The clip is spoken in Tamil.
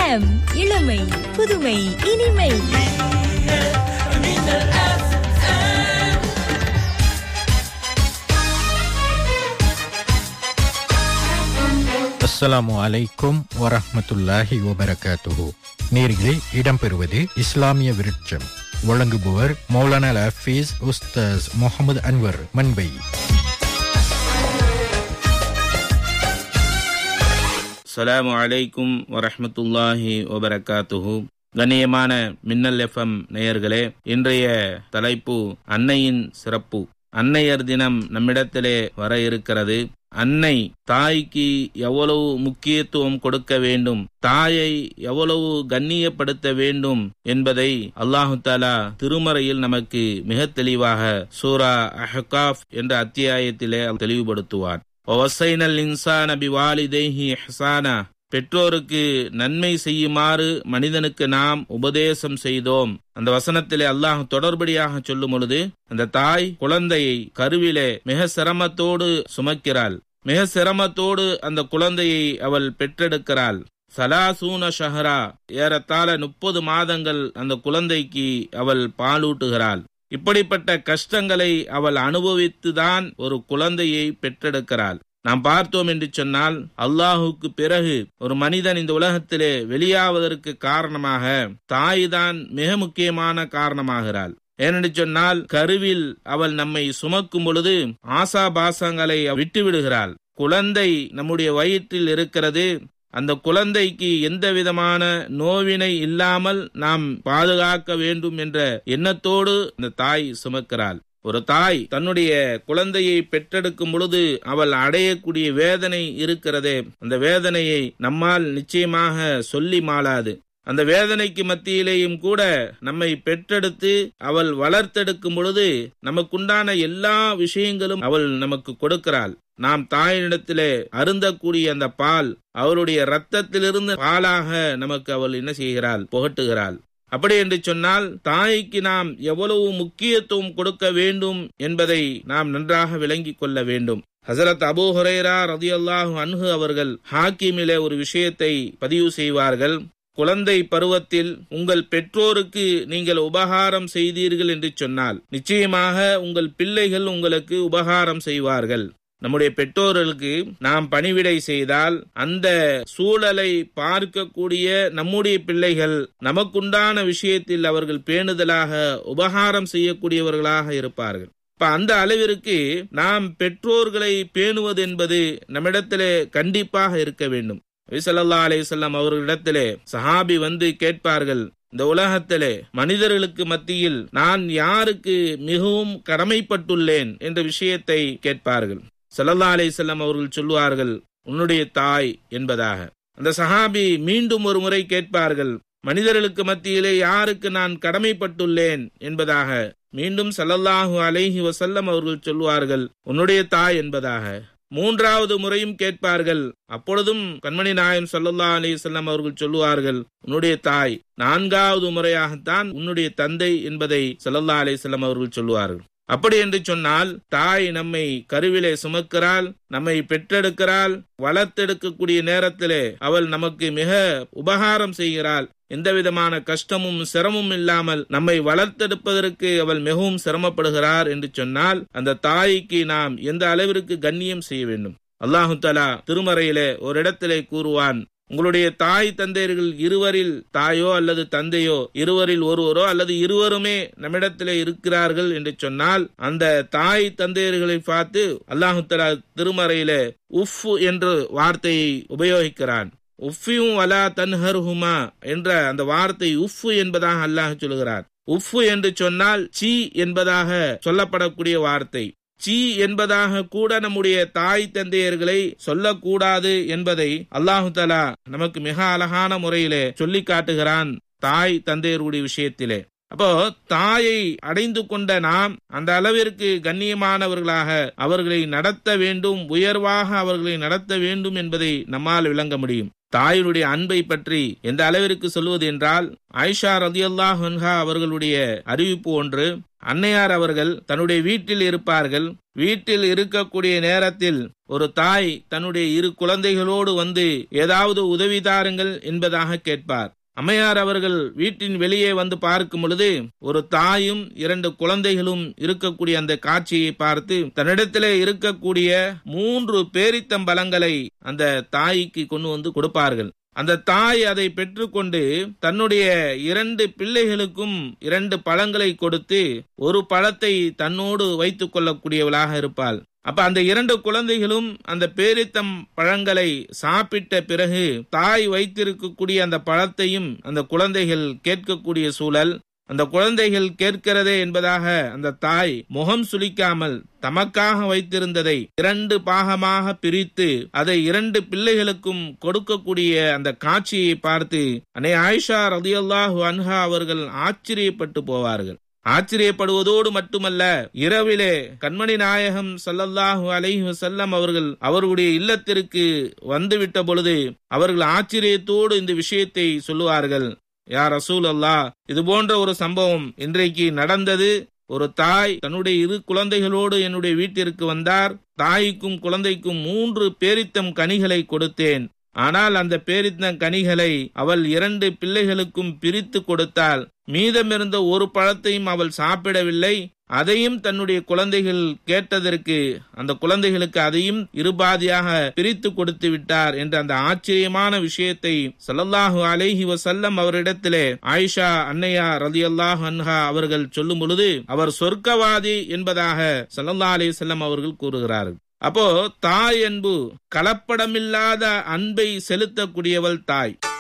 FM இளமை புதுமை இனிமை. அஸ்ஸலாமு அலைக்கும் வரஹ்மத்துல்லாஹி வபரகாத்துஹு. நேர்களே, இடம்பெறுவது இஸ்லாமிய விருட்சம். வழங்குபவர் மௌலானா ஹஃபீஸ் உஸ்தாஸ் முஹம்மது அன்வர் மன்பை. அஸ்ஸலாமு அலைக்கும் வரஹ்மத்துல்லாஹி வபரகாத்துஹு. கண்ணியமான மின்னல் எஃப்எம் நேயர்களே, இன்றைய தலைப்பு அன்னையின் சிறப்பு. அன்னையர் தினம் நம்மிடத்திலே வர இருக்கிறது. அன்னை, தாய்க்கு எவ்வளவு முக்கியத்துவம் கொடுக்க வேண்டும், தாயை எவ்வளவு கண்ணியப்படுத்த வேண்டும் என்பதை அல்லாஹு தஆலா திருமறையில் நமக்கு மிக தெளிவாக சூரா அஹ்காஃப் என்ற அத்தியாயத்திலே தெளிவுபடுத்துவார். வஸைனல் இன்சான பிவாலிதைஹி இஹ்சானா, பெற்றோருக்கு நன்மை செய்யுமாறு மனிதனுக்கு நாம் உபதேசம் செய்தோம். அந்த வசனத்திலே அல்லாஹ் தொடர்படியாக சொல்லும் பொழுது, அந்த தாய் குழந்தையை கருவிலே மிக சிரமத்தோடு சுமக்கிறாள். மிக சிரமத்தோடு அந்த குழந்தையை அவள் பெற்றெடுக்கிறாள். சலாசூன ஷஹரா, ஏறத்தாழ 30 மாதங்கள் அந்த குழந்தைக்கு அவள் பாலூட்டுகிறாள். இப்படிப்பட்ட கஷ்டங்களை அவள் அனுபவித்துதான் ஒரு குழந்தையை பெற்றெடுக்கிறாள். நாம் பார்த்தோம் என்று சொன்னால், அல்லாஹுக்கு பிறகு ஒரு மனிதன் இந்த உலகத்திலே வெளியாவதற்கு காரணமாக தாய்தான் மிக முக்கியமான காரணமாகிறாள். ஏனென்று சொன்னால், கருவில் அவள் நம்மை சுமக்கும் பொழுது ஆசாபாசங்களை விட்டு விடுகிறாள். குழந்தை நம்முடைய வயிற்றில் இருக்கிறது. அந்த குழந்தைக்கு எந்த விதமான நோவினை இல்லாமல் நாம் பாதுகாக்க வேண்டும் என்ற எண்ணத்தோடு அந்த தாய் சுமக்கிறாள். ஒரு தாய் தன்னுடைய குழந்தையை பெற்றெடுக்கும் பொழுது அவள் அடையக்கூடிய வேதனை இருக்கிறதே, அந்த வேதனையை நம்மால் நிச்சயமாக சொல்லி மாளாது. அந்த வேதனைக்கு மத்தியிலேயும் கூட நம்மை பெற்றெடுத்து அவள் வளர்த்தெடுக்கும் பொழுது நமக்குண்டான எல்லா விஷயங்களும் அவள் நமக்கு கொடுக்கிறாள். நாம் தாயினிடத்திலே அருந்தக்கூடிய அந்த பால், அவளுடைய இரத்தத்திலிருந்து பாலாக நமக்கு அவள் என்ன செய்கிறாள், புகட்டுகிறாள். அப்படி என்று சொன்னால், தாய்க்கு நாம் எவ்வளவு முக்கியத்துவம் கொடுக்க வேண்டும் என்பதை நாம் நன்றாக விளங்கிக் கொள்ள வேண்டும். ஹஸரத் அபூ ஹுரைரா ரலியல்லாஹு அன்ஹு அவர்கள் ஹாக்கிமிலே ஒரு விஷயத்தை பதிவு செய்வார்கள். குழந்தை பருவத்தில் உங்கள் பெற்றோருக்கு நீங்கள் உபகாரம் செய்தீர்கள் என்று சொன்னால், நிச்சயமாக உங்கள் பிள்ளைகள் உங்களுக்கு உபகாரம் செய்வார்கள். நம்முடைய பெற்றோர்களுக்கு நாம் பணிவிடை செய்தால் அந்த சூழலை பார்க்கக்கூடிய நம்முடைய பிள்ளைகள் நமக்குண்டான விஷயத்தில் அவர்கள் பேணுதலாக உபகாரம் செய்யக்கூடியவர்களாக இருப்பார்கள். இப்ப அந்த அளவிற்கு நாம் பெற்றோர்களை பேணுவது என்பது நம்மிடத்திலே கண்டிப்பாக இருக்க வேண்டும். நபி ஸல்லல்லாஹு அலைஹி வஸல்லம் அவர்களிடத்திலே சஹாபி வந்து கேட்பார்கள், இந்த உலகத்திலே மனிதர்களுக்கு மத்தியில் நான் யாருக்கு மிகவும் கடமைப்பட்டுள்ளேன் என்ற விஷயத்தை கேட்பார்கள். ஸல்லல்லாஹு அலைஹி வஸல்லம் அவர்கள் சொல்லுவார்கள், உன்னுடைய தாய் என்பதாக. அந்த சஹாபி மீண்டும் ஒரு முறை கேட்பார்கள், மனிதர்களுக்கு மத்தியிலே யாருக்கு நான் கடமைப்பட்டுள்ளேன் என்பதாக. மீண்டும் ஸல்லல்லாஹு அலைஹி வஸல்லம் அவர்கள் சொல்லுவார்கள், உன்னுடைய தாய் என்பதாக. மூன்றாவது முறையும் கேட்பார்கள். அப்பொழுதும் கண்மணி நாயகம் ஸல்லல்லாஹு அலைஹி வஸல்லம் அவர்கள் சொல்லுவார்கள், உன்னுடைய தாய். நான்காவது முறையாகத்தான் உன்னுடைய தந்தை என்பதை ஸல்லல்லாஹு அலைஹி வஸல்லம் அவர்கள் சொல்லுவார்கள். அப்படி என்று சொன்னால், தாய் நம்மை கருவிலே சுமக்கிறாள், நம்மை பெற்றெடுக்கிறாள். வளர்த்தெடுக்கக்கூடிய நேரத்திலே அவள் நமக்கு மிக உபகாரம் செய்கிறாள். எந்த விதமான கஷ்டமும் சிரமமும் இல்லாமல் நம்மை வளர்த்தெடுப்பதற்கு அவள் மிகவும் சிரமப்படுகிறார் என்று சொன்னால், அந்த தாய்க்கு நாம் எந்த அளவிற்கு கண்ணியம் செய்ய வேண்டும். அல்லாஹு தஆலா திருமறையிலே ஒரு இடத்திலே கூறுவான், உங்களுடைய தாய் தந்தையர்கள் இருவரில் தாயோ அல்லது தந்தையோ இருவரில் ஒருவரோ அல்லது இருவருமே நம்மிடத்திலே இருக்கிறார்கள் என்று சொன்னால், அந்த தாய் தந்தையர்களை பார்த்து அல்லாஹு தஆலா திருமறையிலே உஃப் என்ற வார்த்தையை உபயோகிக்கிறான். உஃபியும் வலா தன்ஹர்ஹுமா என்ற அந்த வார்த்தை உஃப் என்பதாக அல்லாஹ் சொல்கிறார். உஃப் என்று சொன்னால் சீ என்பதாக சொல்லப்படக்கூடிய வார்த்தை. சீ என்பதாக கூட நம்முடைய தாய் தந்தையர்களை சொல்லக்கூடாது என்பதை அல்லாஹு தஆலா நமக்கு மிக அழகான முறையிலே சொல்லி காட்டுகிறான் தாய் தந்தையருடைய விஷயத்திலே. அப்போ தாயை அடைந்து கொண்ட நாம் அந்த அளவிற்கு கண்ணியமானவர்களாக அவர்களை நடத்த வேண்டும், உயர்வாக அவர்களை நடத்த வேண்டும் என்பதை நம்மால் விளங்க முடியும். தாயினுடைய அன்பை பற்றி எந்த அளவிற்கு சொல்வது என்றால், ஆயிஷா ரலியல்லாஹு அன்ஹா அவர்களுடைய அறிவிப்பு ஒன்று. அன்னையார் அவர்கள் தன்னுடைய வீட்டில் இருப்பார்கள். வீட்டில் இருக்கக்கூடிய நேரத்தில் ஒரு தாய் தன்னுடைய 2 குழந்தைகளோடு வந்து ஏதாவது உதவி தாருங்கள் என்பதாக கேட்பார். அம்மையார் அவர்கள் வீட்டின் வெளியே வந்து பார்க்கும் பொழுது ஒரு தாயும் 2 குழந்தைகளும் இருக்கக்கூடிய அந்த காட்சியை பார்த்து தன்னிடத்திலே இருக்கக்கூடிய 3 பேரித்தம்பழங்களை அந்த தாய்க்கு கொண்டு வந்து கொடுப்பார்கள். அந்த தாய் அதை பெற்றுக்கொண்டு தன்னுடைய 2 பிள்ளைகளுக்கும் 2 பழங்களை கொடுத்து ஒரு பழத்தை தன்னோடு வைத்துக் கொள்ளக்கூடியவளாக இருப்பாள். அப்ப அந்த 2 குழந்தைகளும் அந்த பேரித்தம் பழங்களை சாப்பிட்ட பிறகு தாய் வைத்திருக்கக்கூடிய அந்த பழத்தையும் அந்த குழந்தைகள் கேட்கக்கூடிய சூழல். அந்த குழந்தைகள் கேட்கிறதே என்பதாக அந்த தாய் முகம் சுளிக்காமல் தமக்காக வைத்திருந்ததை 2 பாகமாக பிரித்து அதை 2 பிள்ளைகளுக்கும் கொடுக்கக்கூடிய அந்த காட்சியை பார்த்து அன்னை ஆயிஷா ரலியல்லாஹு அன்ஹா அவர்கள் ஆச்சரியப்பட்டு போவார்கள். ஆச்சரியப்படுவதோடு மட்டுமல்ல, இரவிலே கண்மணி நாயகம் ஸல்லல்லாஹு அலைஹி வஸல்லம் அவர்கள் அவருடைய இல்லத்திற்கு வந்துவிட்ட பொழுது அவர்கள் ஆச்சரியத்தோடு இந்த விஷயத்தை சொல்லுவார்கள். யா ரசூலல்லாஹ், இது போன்ற ஒரு சம்பவம் இன்றைக்கு நடந்தது. ஒரு தாய் தன்னுடைய 2 குழந்தைகளோடு என்னுடைய வீட்டிற்கு வந்தார். தாய்க்கும் குழந்தைக்கும் 3 பேரித்தம் கனிகளை கொடுத்தேன். ஆனால் அந்த பேரித்தம் கனிகளை அவள் 2 பிள்ளைகளுக்கும் பிரித்து கொடுத்தாள். மீதமிருந்த ஒரு பழத்தையும் அவள் சாப்பிடவில்லை. அதையும் தன்னுடைய குழந்தைகள் கேட்டதற்கு அந்த குழந்தைகளுக்கு அதையும் இருபாதியாக பிரித்து கொடுத்து விட்டார் என்ற அந்த ஆச்சரியமான விஷயத்தை ஸல்லல்லாஹு அலைஹி வஸல்லம் அவரிடத்திலே ஆயிஷா அன்னையா ரலியல்லாஹு அன்ஹா அவர்கள் சொல்லும் பொழுது அவர் சொர்க்கவாதி என்பதாக ஸல்லல்லாஹு அலைஹி வஸல்லம் அவர்கள் கூறுகிறார்கள். அப்போ தாய் அன்பு, கலப்படமில்லாத அன்பை செலுத்தக்கூடியவள் தாய்.